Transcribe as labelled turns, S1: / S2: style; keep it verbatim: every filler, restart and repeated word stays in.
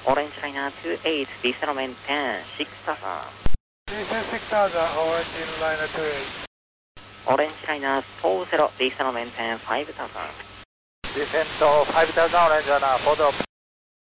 S1: Orange Liner two eight, descent maintain six thousand.
S2: Descent six thousand, Orange Liner two eight.
S1: Orange Liner four zero, descent maintain five thousand.
S2: Descent five thousand, Orange Liner four zero.